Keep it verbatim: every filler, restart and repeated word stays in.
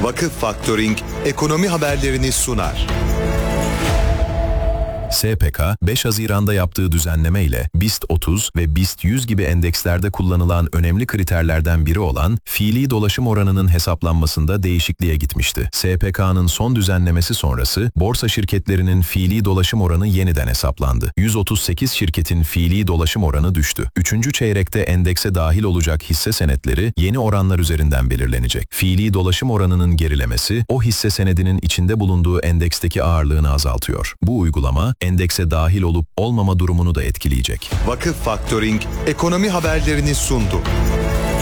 Vakıf Faktöring ekonomi haberlerini sunar. S P K, beş Haziran'da yaptığı düzenleme ile BIST otuz ve BIST yüz gibi endekslerde kullanılan önemli kriterlerden biri olan fiili dolaşım oranının hesaplanmasında değişikliğe gitmişti. S P K'nın son düzenlemesi sonrası borsa şirketlerinin fiili dolaşım oranı yeniden hesaplandı. yüz otuz sekiz şirketin fiili dolaşım oranı düştü. Üçüncü çeyrekte endekse dahil olacak hisse senetleri yeni oranlar üzerinden belirlenecek. Fiili dolaşım oranının gerilemesi o hisse senedinin içinde bulunduğu endeksteki ağırlığını azaltıyor. Bu uygulama endekse dahil olup olmama durumunu da etkileyecek. Vakıf Faktöring ekonomi haberlerini sundu.